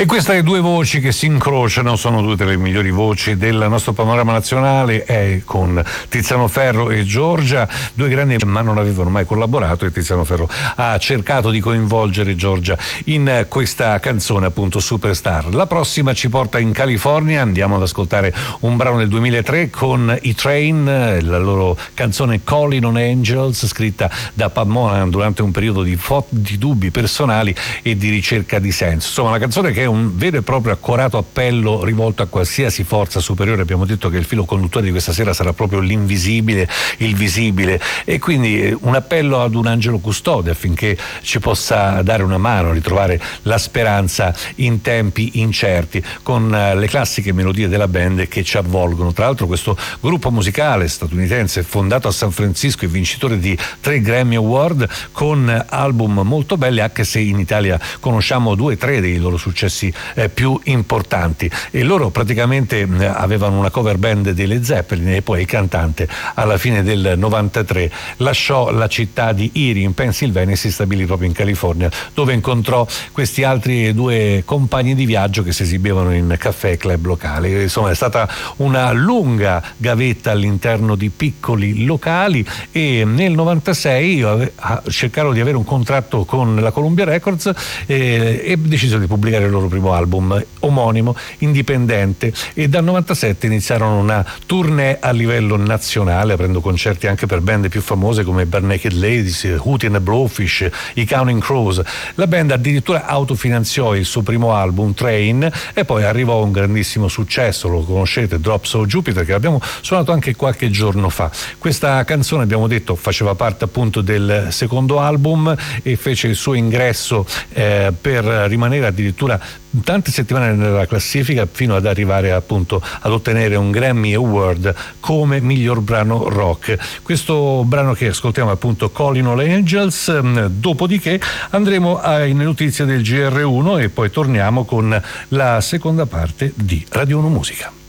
E queste due voci che si incrociano sono due delle migliori voci del nostro panorama nazionale, è con Tiziano Ferro e Giorgia, due grandi ma non avevano mai collaborato, e Tiziano Ferro ha cercato di coinvolgere Giorgia in questa canzone, appunto Superstar. La prossima ci porta in California, andiamo ad ascoltare un brano del 2003 con i Train, la loro canzone Calling on Angels, scritta da Pat Monahan durante un periodo di dubbi personali e di ricerca di senso. Insomma, una canzone che è un vero e proprio accorato appello rivolto a qualsiasi forza superiore. Abbiamo detto che il filo conduttore di questa sera sarà proprio l'invisibile, il visibile, e quindi un appello ad un angelo custode affinché ci possa dare una mano a ritrovare la speranza in tempi incerti, con le classiche melodie della band che ci avvolgono. Tra l'altro questo gruppo musicale statunitense, fondato a San Francisco e vincitore di 3 Grammy Award, con album molto belli, anche se in Italia conosciamo 2 o 3 dei loro successi più importanti. E loro praticamente avevano una cover band dei Led Zeppelin, e poi il cantante alla fine del 93 lasciò la città di Erie in Pennsylvania e si stabilì proprio in California, dove incontrò questi altri 2 compagni di viaggio che si esibivano in caffè e club locali. Insomma, è stata una lunga gavetta all'interno di piccoli locali, e nel 96 cercarono di avere un contratto con la Columbia Records e decisero di pubblicare il loro primo album omonimo, indipendente, e dal 97 iniziarono una tournée a livello nazionale, aprendo concerti anche per band più famose come Bare Naked Ladies, Hootie and the Blowfish, i Counting Crows. La band addirittura autofinanziò il suo primo album Train, e poi arrivò un grandissimo successo, lo conoscete, Drops of Jupiter, che abbiamo suonato anche qualche giorno fa. Questa canzone, abbiamo detto, faceva parte appunto del secondo album e fece il suo ingresso per rimanere addirittura tante settimane nella classifica, fino ad arrivare appunto ad ottenere un Grammy Award come miglior brano rock. Questo brano che ascoltiamo è appunto Calling All Angels. Dopodiché andremo alle notizie del GR1 e poi torniamo con la seconda parte di Radio 1 Musica.